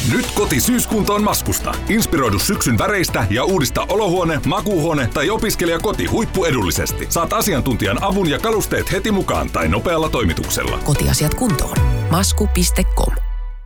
Nyt koti-syyskuntoon Maskusta. Inspiroidu syksyn väreistä ja uudista olohuone, makuuhuone tai opiskelijakoti huippuedullisesti. Saat asiantuntijan avun ja kalusteet heti mukaan tai nopealla toimituksella. Kotiasiat kuntoon. Masku.com